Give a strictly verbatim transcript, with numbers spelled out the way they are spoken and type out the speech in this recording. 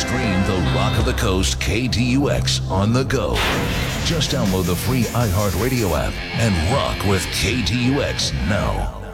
Stream the Rock of the Coast K D U X on the go. Just download the free iHeartRadio app and rock with K D U X now.